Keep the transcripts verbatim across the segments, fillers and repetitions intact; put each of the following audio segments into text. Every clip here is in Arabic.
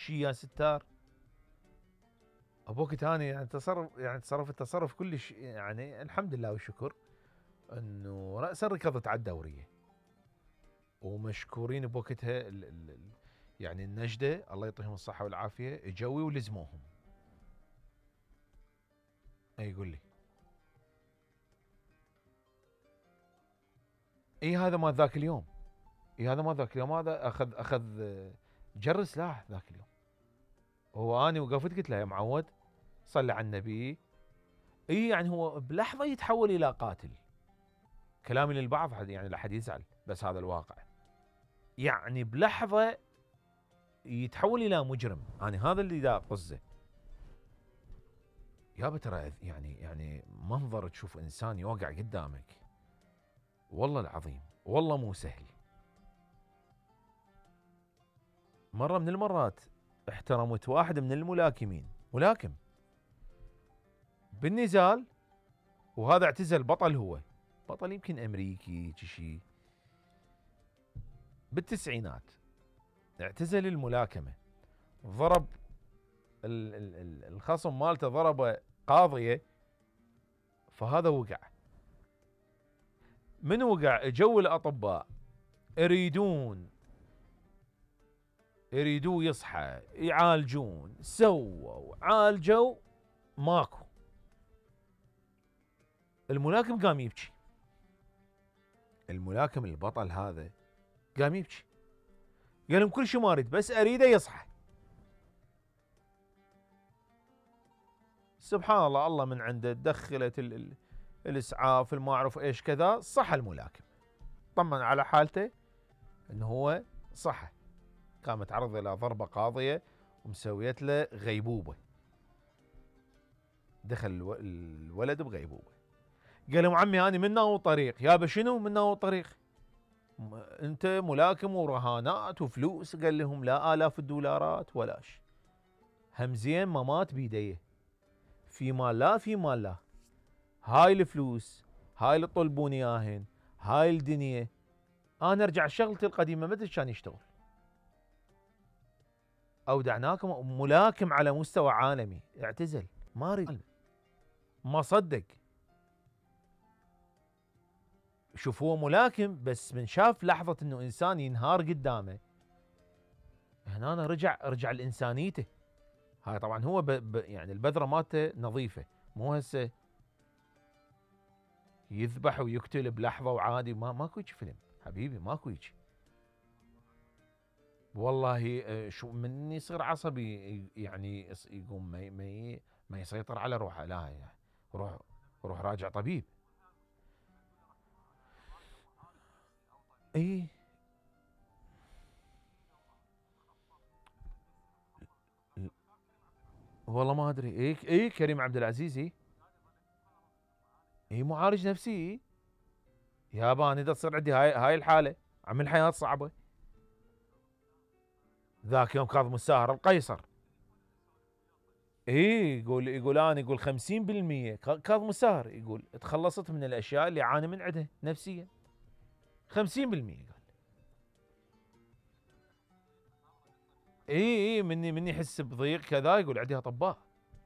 شي يا ستار. ابوك تاني يعني تصرف يعني تصرف التصرف كلش يعني الحمد لله والشكر انه راسا ركضت على الدوريه. ومشكورين بوقتها ال ال ال يعني النجده الله يعطيهم الصحه والعافيه اجوا ولزموهم. اي يقول لي اي هذا ما ذاك اليوم. اي هذا ما ذاك اليوم هذا اخذ اخذ جر سلاح ذاك اليوم. هو اني وقفت قلت له يا معود صلي على النبي. اي يعني هو بلحظه يتحول الى قاتل. كلامي للبعض يعني لا حد يزعل بس هذا الواقع. يعني بلحظه يتحول الى مجرم. انا هذا اللي دا قصده. يابا ترى يعني يعني منظر تشوف انسان يوقع قدامك والله العظيم والله مو سهل. مره من المرات احترمت واحد من الملاكمين ملاكم بالنزال وهذا اعتزل بطل. هو بطل يمكن امريكي شيء بالتسعينات اعتزل الملاكمه. ضرب ال ال ال الخصم مالته ضربه قاضيه فهذا وقع. من وقع جو الاطباء يريدون يريدوه يصحى يعالجون سووا عالجوا ماكو. الملاكم قام يبكي. الملاكم البطل هذا قام يبكي قال لهم كل شيء ما اريد بس اريده يصحى. سبحان الله الله من عنده دخلت ال ال الاسعاف الما اعرف ايش كذا صح الملاكم. طمن على حالته انه هو صح. كان متعرض الى ضربه قاضيه ومسويت له غيبوبه. دخل الولد بغيبوبه. قال لهم عمي انا من ناو طريق. يابا شنو من ناو طريق؟ انت ملاكم ورهانات وفلوس. قال لهم لا الاف الدولارات ولاش. همزين ما مات بيديه. في مال لا في مال لا. هاي الفلوس هاي اللي طلبوني اياهن هاي الدنيا انا ارجع شغلتي القديمه متى كان يشتغل. اودعناكم ملاكم على مستوى عالمي اعتزل ما اريد ما صدق. شوف هو ملاكم بس من شاف لحظه انه انسان ينهار قدامه هنا أنا رجع رجع لانسانيته. هاي طبعا هو ب ب يعني البذره مالته نظيفه مو هسه يذبح ويقتل بلحظه وعادي. ما ماكو هيك فيلم حبيبي ماكو هيك. والله شو من يصير عصبي يعني يقوم ما ما ما يسيطر على روحه. لا يعني روح روح راجع طبيب. اي والله ما ادري. اي اي كريم عبد العزيز اي اي معالج نفسي. يابا انا اذا تصير عندي هاي هاي الحاله عم الحياه صعبه. ذاك يوم كاظم الساهر القيصر اي يقول يقول انا يقول خمسين بالمئة كاظم الساهر يقول تخلصت من الاشياء اللي يعاني من عندها نفسيا. خمسين بالمئة قال. اي اي مني مني يحس بضيق كذا يقول عندي اطباء.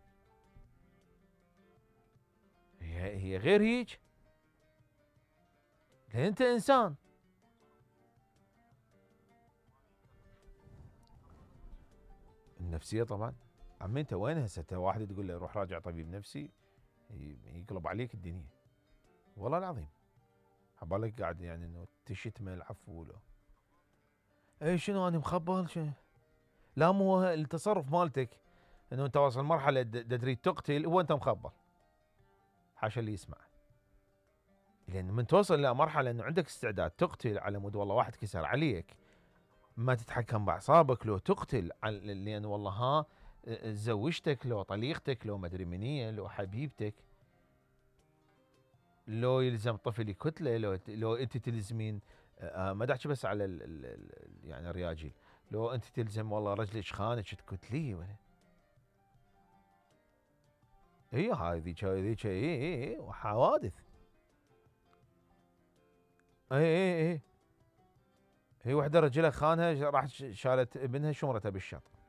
هي هي غير هيك. لان انت انسان. النفسيه طبعا. عمي انت وين هسه واحد تقول له روح راجع طبيب نفسي يقلب عليك الدنيا والله العظيم. حبالك قاعد يعني انه تشتمه العفو له. اي شنو انا مخبل شنو؟ لا مو هو التصرف مالتك انه انت واصل مرحله تريد تقتل هو انت مخبل. حاشا اللي يسمع. لان من توصل الى مرحله انه عندك استعداد تقتل على مود والله واحد كسر عليك ما تتحكم باعصابك لو تقتل لان والله ها زوجتك لو طليقتك لو مدري منيه لو حبيبتك لو يلزم طفل يكتله لو لو انت تلزمين آه ما احكي بس على ال ال يعني الرياجيل. لو انت تلزم والله رجلك خانك تكتليه ولا. اي هاي ذيك ذيك اي اي اي وحوادث. اي اي اي هي وحده رجلها خانها راحت شالت ابنها شمرته بالشط.